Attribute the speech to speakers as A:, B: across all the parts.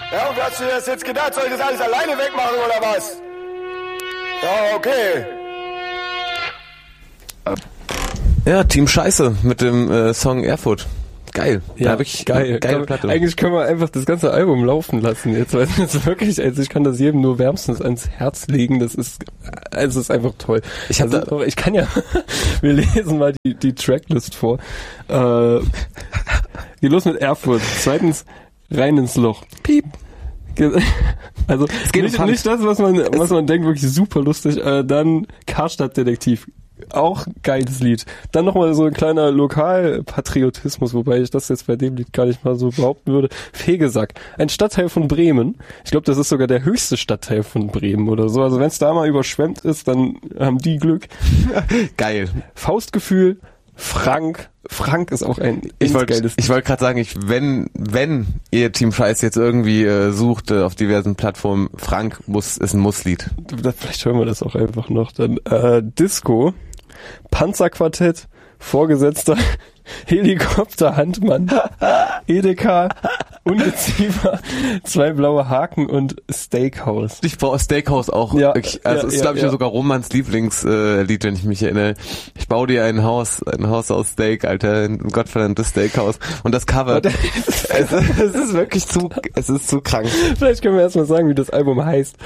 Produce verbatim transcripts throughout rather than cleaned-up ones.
A: Ja, und hast du dir das jetzt gedacht? Soll ich das alles alleine wegmachen oder was? Ja, okay.
B: Ja, Team Scheiße mit dem äh, Song Erfurt. Geil.
C: Ja,
B: da hab ich
C: geil.
B: Geile
C: Kann,
B: Platte.
C: eigentlich können wir einfach das ganze Album laufen lassen jetzt, weil es ist wirklich, also ich kann das jedem nur wärmstens ans Herz legen. Das ist, also es ist einfach toll.
B: Ich hab
C: also,
B: da,
C: ich kann ja, wir lesen mal die, die Tracklist vor. Äh, geht los mit Erfurt. Zweitens, rein ins Loch. Piep. Also
B: es geht
C: nicht, nicht das, was man, was man denkt, wirklich super lustig. Äh, dann Karstadt-Detektiv. Auch geiles Lied. Dann nochmal so ein kleiner Lokalpatriotismus, wobei ich das jetzt bei dem Lied gar nicht mal so behaupten würde. Fegesack. Ein Stadtteil von Bremen. Ich glaube, das ist sogar der höchste Stadtteil von Bremen oder so. Also wenn es da mal überschwemmt ist, dann haben die Glück.
B: Geil.
C: Faustgefühl. Frank. Frank ist auch ein
B: ich wollt,
C: geiles Lied.
B: Ich wollte gerade sagen, ich, wenn wenn ihr Team Scheiß jetzt irgendwie äh, sucht äh, auf diversen Plattformen, Frank muss ist ein Muss-Lied.
C: Vielleicht hören wir das auch einfach noch. Dann äh, Disco, Panzerquartett, Vorgesetzter, Helikopter, Handmann, Edeka, Ungeziefer, zwei blaue Haken und Steakhouse.
B: Ich baue Steakhouse auch.
C: Ja,
B: wirklich, also
C: ja,
B: ist
C: ja,
B: glaube ich
C: ja.
B: sogar Romans Lieblingslied, wenn ich mich erinnere. Ich baue dir ein Haus, ein Haus aus Steak, Alter, ein gottverdammtes Steakhouse. Und das Cover, es, es ist wirklich zu, es ist zu krank.
C: Vielleicht können wir erstmal sagen, wie das Album heißt.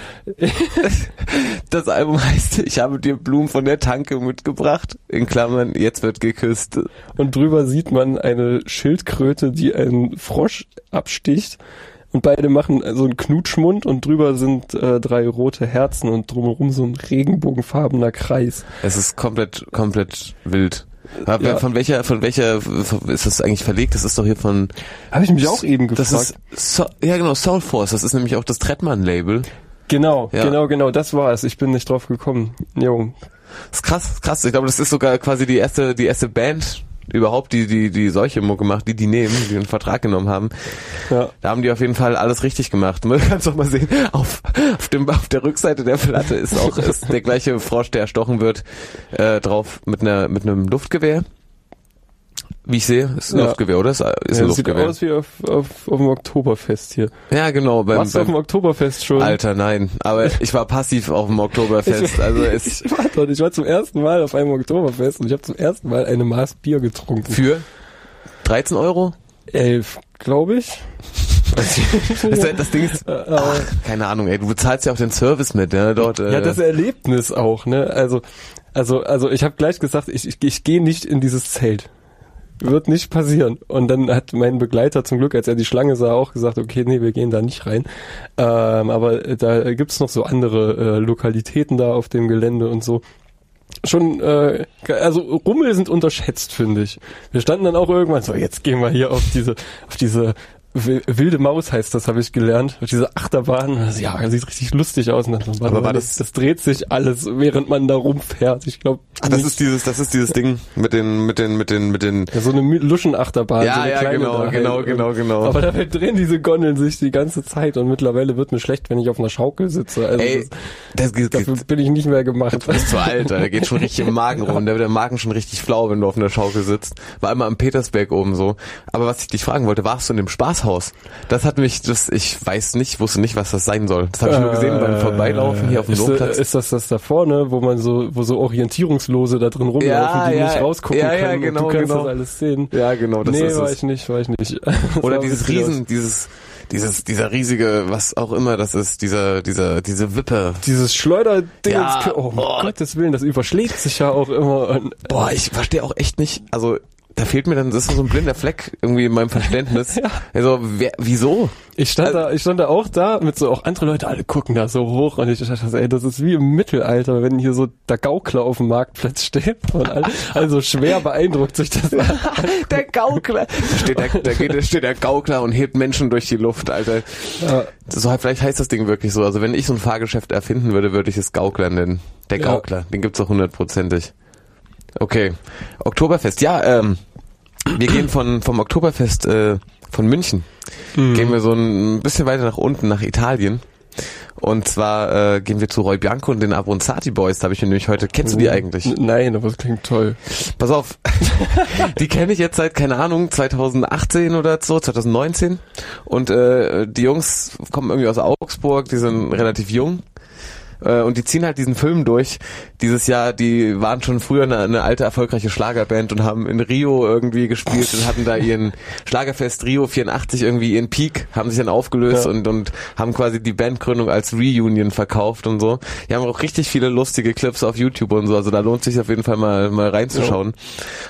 B: Das Album heißt, ich habe dir Blumen von der Tanke mitgebracht, in Klammern, jetzt wird geküsst.
C: Und drüber sieht man eine Schildkröte, die einen Frosch absticht. Und beide machen so einen Knutschmund und drüber sind äh, drei rote Herzen und drumherum so ein regenbogenfarbener Kreis.
B: Es ist komplett, komplett wild.
C: Ja.
B: Von welcher, von welcher ist das eigentlich verlegt? Das ist doch hier von...
C: Habe ich mich auch eben gefragt.
B: Das ist, so, ja genau, Soul Force, das ist nämlich auch das Trettmann-Label.
C: Genau,
B: ja.
C: genau, genau, das war es. Ich bin nicht drauf gekommen. Jo.
B: Das ist krass, krass. Ich glaube, das ist sogar quasi die erste, die erste Band überhaupt, die, die, die solche Mucke macht, die die nehmen, die einen Vertrag genommen haben.
C: Ja.
B: Da haben die auf jeden Fall alles richtig gemacht. Man kann es doch mal sehen, auf, auf dem, auf der Rückseite der Platte ist auch, ist der gleiche Frosch, der erstochen wird, äh, drauf mit einer, mit einem Luftgewehr. Wie ich sehe, ist ein
C: ja.
B: Luftgewehr, oder? Ist, ist
C: ja,
B: ein
C: das
B: Luftgewehr.
C: Sieht aus wie auf, auf, auf dem Oktoberfest hier.
B: Ja, genau. Beim,
C: Warst du auf dem Oktoberfest schon?
B: Alter, nein. Aber ich war passiv auf dem Oktoberfest.
C: Ich,
B: also es
C: ich war dort. Ich war zum ersten Mal auf einem Oktoberfest und ich habe zum ersten Mal eine Maß Bier getrunken.
B: Für dreizehn Euro?
C: elf, glaube ich.
B: das, das Ding ist, ach, keine Ahnung, ey, du bezahlst ja auch den Service mit, ja, dort. Äh.
C: Ja, das Erlebnis auch, ne? Also, also, also ich habe gleich gesagt, ich, ich, ich gehe nicht in dieses Zelt. Wird nicht passieren. Und dann hat mein Begleiter zum Glück, als er die Schlange sah, auch gesagt, okay, nee, wir gehen da nicht rein. Ähm, aber da gibt's noch so andere äh, Lokalitäten da auf dem Gelände und so. Schon, äh, also Rummel sind unterschätzt, finde ich. Wir standen dann auch irgendwann so, jetzt gehen wir hier auf diese, auf diese wilde Maus heißt das, habe ich gelernt. Diese Achterbahn, also, ja, sieht richtig lustig aus. Und dann, so,
B: aber war das,
C: das dreht sich alles, während man da rumfährt. Ich glaube.
B: Ach, das ist dieses, das ist dieses Ding mit den, mit den, mit den, mit den.
C: Ja, so eine Luschenachterbahn.
B: Ja,
C: so eine
B: ja,
C: kleine
B: genau,
C: da
B: genau,
C: halt.
B: genau, genau.
C: Aber dabei drehen diese Gondeln sich die ganze Zeit und mittlerweile wird mir schlecht, wenn ich auf einer Schaukel sitze. Also
B: Ey, das, das
C: dafür bin ich nicht mehr gemacht.
B: Du bist zu alt, da geht schon richtig im Magen rum. Da wird der Magen schon richtig flau, wenn du auf einer Schaukel sitzt. War immer am Petersberg oben so. Aber was ich dich fragen wollte, warst du in dem Spaßhaus? Das hat mich, das, ich weiß nicht, wusste nicht, was das sein soll. Das habe ich nur gesehen beim Vorbeilaufen hier auf dem Domplatz.
C: Ist das das da vorne, wo man so, wo so Orientierungslose da drin rumlaufen,
B: ja,
C: die
B: ja,
C: nicht rausgucken
B: ja, ja,
C: können
B: genau,
C: und du kannst
B: genau.
C: das alles sehen?
B: Ja, genau, das
C: nee,
B: ist
C: war
B: es.
C: ich nicht, war ich nicht.
B: Oder dieses Riesen, dieses, dieses, dieser riesige, was auch immer das ist, dieser, dieser, diese Wippe.
C: Dieses Schleuderding,
B: Ja,
C: ins, oh, um
B: boah.
C: Gottes Willen, das überschlägt sich ja auch immer. Und,
B: Boah, ich verstehe auch echt nicht, also, da fehlt mir dann, das ist so ein blinder Fleck irgendwie in meinem Verständnis.
C: Ja.
B: Also, wer, wieso?
C: Ich stand da, ich stand da auch da mit so, auch andere Leute, alle gucken da so hoch und ich dachte, ey, das ist wie im Mittelalter, wenn hier so der Gaukler auf dem Marktplatz steht und alle, also schwer beeindruckt sich das an.
B: Der Gaukler. Da steht der, da geht, da steht der Gaukler und hebt Menschen durch die Luft, Alter.
C: Ja.
B: So, vielleicht heißt das Ding wirklich so. Also wenn ich so ein Fahrgeschäft erfinden würde, würde ich es Gaukler nennen. Der
C: Ja.
B: Gaukler, den gibt's auch hundertprozentig. Okay. Oktoberfest, ja, ähm, wir gehen von, vom Oktoberfest, äh, von München,
C: Mhm.
B: gehen wir so ein bisschen weiter nach unten, nach Italien. Und zwar äh, gehen wir zu Roy Bianco und den Abronzati Boys. Da habe ich mir nämlich heute, kennst du die eigentlich?
C: N- Nein, aber das klingt toll.
B: Pass auf, die kenne ich jetzt seit, keine Ahnung, zwanzig achtzehn oder so, zwanzig neunzehn. Und äh, die Jungs kommen irgendwie aus Augsburg, die sind relativ jung. Und die ziehen halt diesen Film durch. Dieses Jahr, die waren schon früher eine, eine alte, erfolgreiche Schlagerband und haben in Rio irgendwie gespielt und hatten da ihren Schlagerfest Rio vierundachtzig irgendwie ihren Peak, haben sich dann aufgelöst ja. und, und haben quasi die Bandgründung als Reunion verkauft und so. Die haben auch richtig viele lustige Clips auf YouTube und so, also da lohnt sich auf jeden Fall mal, mal reinzuschauen.